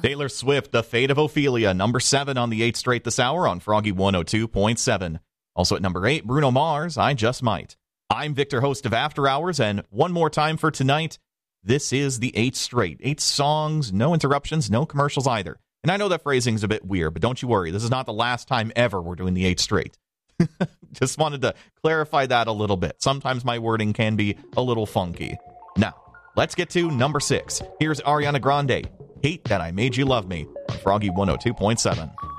Taylor Swift, The Fate of Ophelia, number 7 on the 8th straight this hour on Froggy 102.7. Also at number 8, Bruno Mars, I Just Might. I'm Victor, host of After Hours, and one more time for tonight, this is the 8th straight. 8 songs, no interruptions, no commercials either. And I know that phrasing's a bit weird, but don't you worry, this is not the last time ever we're doing the 8th straight. Just wanted to clarify that a little bit. Sometimes my wording can be a little funky. Now, let's get to number 6. Here's Ariana Grande, Hate That I Made You Love Me, on Froggy 102.7.